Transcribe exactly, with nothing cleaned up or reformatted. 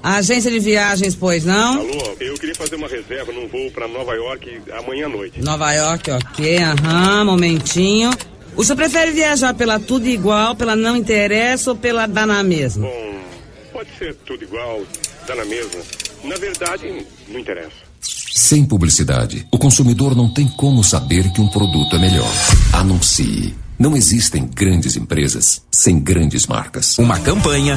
Agência de viagens, pois não? Alô, eu queria fazer uma reserva num voo pra Nova York amanhã à noite. Nova York, ok, aham, momentinho. O senhor prefere viajar pela Tudo Igual, pela Não Interessa ou pela Dá na Mesma? Bom, pode ser tudo igual, dá na mesma. Na verdade, não interessa. Sem publicidade, o consumidor não tem como saber que um produto é melhor. Anuncie. Não existem grandes empresas sem grandes marcas. Uma campanha